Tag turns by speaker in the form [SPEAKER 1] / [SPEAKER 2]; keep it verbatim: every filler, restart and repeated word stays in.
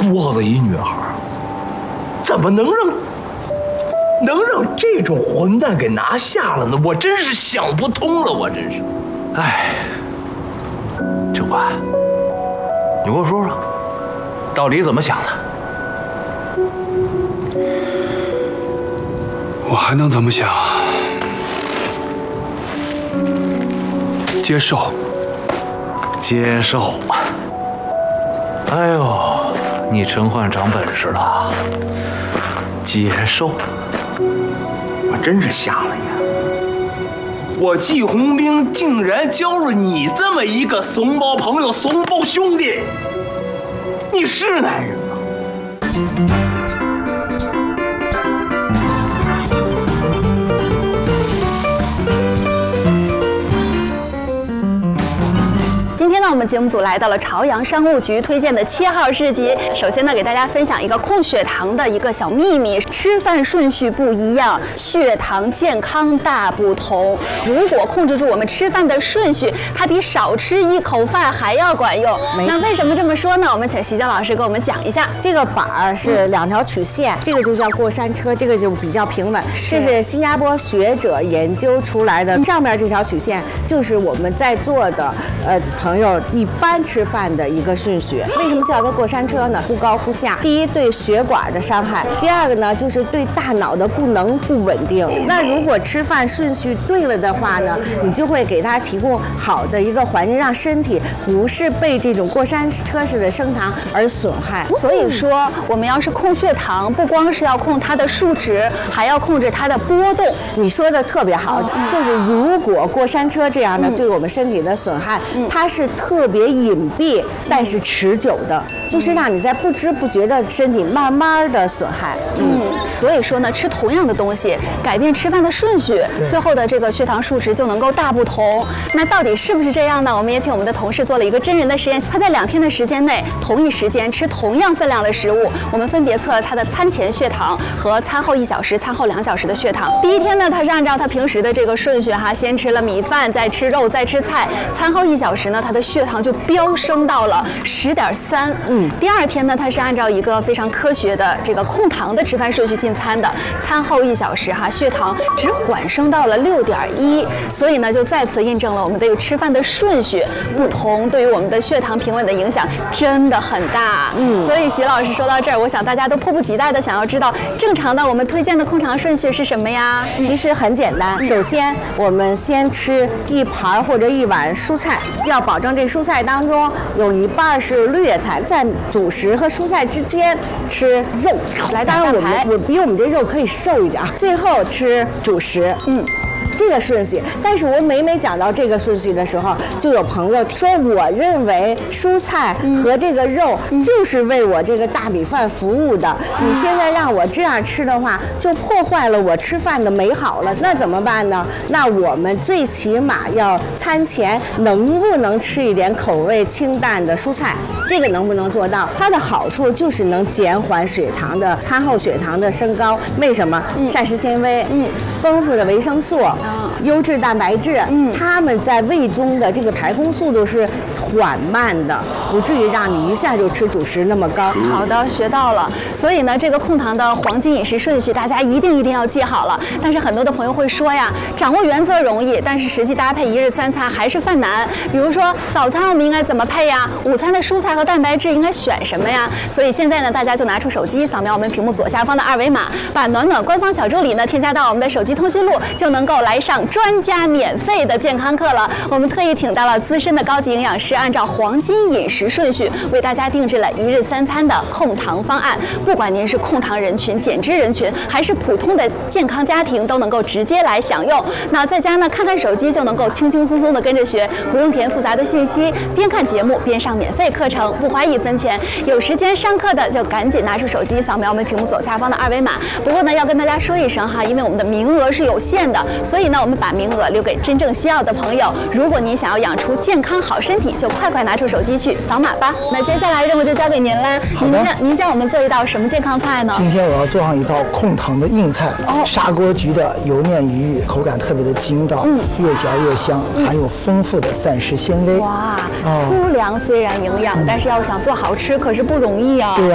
[SPEAKER 1] 多的一女孩，怎么能让能让这种混蛋给拿下了呢？我真是想不通了，我真是。哎，正官，你给我说说，到底怎么想的？
[SPEAKER 2] 我还能怎么想？接受，
[SPEAKER 1] 接受。哎呦，你陈焕长本事了，接受。我真是瞎了眼，我季红兵竟然交了你这么一个怂包朋友、怂包兄弟，你是男人吗？
[SPEAKER 3] 今天呢，我们节目组来到了朝阳商务局推荐的七号市集。首先呢，给大家分享一个控血糖的一个小秘密：吃饭顺序不一样，血糖健康大不同。如果控制住我们吃饭的顺序，它比少吃一口饭还要管用。那为什么这么说呢？我们请徐娇老师给我们讲一下。
[SPEAKER 4] 这个板儿是两条曲线，这个就叫过山车，这个就比较平稳。这是新加坡学者研究出来的，上面这条曲线就是我们在座的呃朋友一般吃饭的一个顺序。为什么叫它过山车呢？忽高忽下，第一对血管的伤害，第二个呢就是对大脑的功能不稳定。那如果吃饭顺序对了的话呢，你就会给它提供好的一个环境，让身体不是被这种过山车式的升糖而损害。
[SPEAKER 3] 所以说，我们要是控血糖，不光是要控它的数值，还要控制它的波动。
[SPEAKER 4] 你说的特别好，嗯、就是如果过山车这样的对我们身体的损害，嗯、它是特别隐蔽，但是持久的，嗯、就是让你在不知不觉的身体慢慢的损害。
[SPEAKER 3] 嗯，所以说呢，吃同样的东西，改变吃饭的顺序，最后的这个血糖数值就能够大不同。那到底是不是这样呢？我们也请我们的同事做了一个真人的实验，他在两天的时间内，同一时间吃同样分量的食物，我们分别测了他的餐前血糖和餐后一小时、餐后两小时的血糖。第一天呢，他是按照他平时的这个顺序哈，先吃了米饭，再吃肉，再吃菜。餐后一小时呢，他的血糖就飙升到了十点三。嗯，第二天呢，他是按照一个非常科学的这个控糖的吃饭顺序进餐的，餐后一小时哈，血糖只缓升到了六点一。所以呢，就再次印证了我们这个吃饭的顺序不同，对于我们的血糖平稳的影响真的很大。嗯，所以徐老师说到这儿，我想大家都迫不及待的想要知道，正常的我们推荐的控糖顺序是什么呀？
[SPEAKER 4] 其实很简单，首先我们先吃一盘或者一碗蔬菜，要保证这蔬菜当中有一半是绿叶菜，在主食和蔬菜之间吃肉。来，当然我们我比我们这肉可以瘦一点，最后吃主食。嗯。这个顺序，但是我每每讲到这个顺序的时候，就有朋友说，我认为蔬菜和这个肉就是为我这个大米饭服务的，你现在让我这样吃的话，就破坏了我吃饭的美好了，那怎么办呢？那我们最起码要餐前能不能吃一点口味清淡的蔬菜？这个能不能做到？它的好处就是能减缓血糖的餐后血糖的升高。为什么？膳食纤维，嗯，丰富的维生素。优质蛋白质，嗯，它们在胃中的这个排空速度是缓慢的，不至于让你一下就吃主食那么高。
[SPEAKER 3] 好的，学到了。所以呢，这个控糖的黄金饮食顺序，大家一定一定要记好了。但是很多的朋友会说呀，掌握原则容易，但是实际搭配一日三餐还是犯难。比如说早餐我们应该怎么配呀？午餐的蔬菜和蛋白质应该选什么呀？所以现在呢，大家就拿出手机，扫描我们屏幕左下方的二维码，把暖暖官方小助理呢添加到我们的手机通讯录，就能够来上专家免费的健康课了。我们特意请到了资深的高级营养师，按照黄金饮食顺序为大家定制了一日三餐的控糖方案。不管您是控糖人群、减脂人群，还是普通的健康家庭，都能够直接来享用。那在家呢，看看手机就能够轻轻松松的跟着学，不用填复杂的信息，边看节目边上免费课程，不花一分钱。有时间上课的就赶紧拿出手机，扫描我们屏幕左下方的二维码。不过呢，要跟大家说一声哈，因为我们的名额是有限的，所以呢，我们把名额留给真正需要的朋友。如果您想要养出健康好身体，就快快拿出手机去扫码吧。那接下来任务就交给您了。您教您教我们做一道什么健康菜呢？
[SPEAKER 5] 今天我要做上一道控糖的硬菜，哦、砂锅焗的油面鱼，口感特别的筋道，嗯，越嚼越香，嗯、含有丰富的膳食纤维。
[SPEAKER 3] 哇，哦、粗粮虽然营养，嗯、但是要想做好吃可是不容易啊。对呀、啊。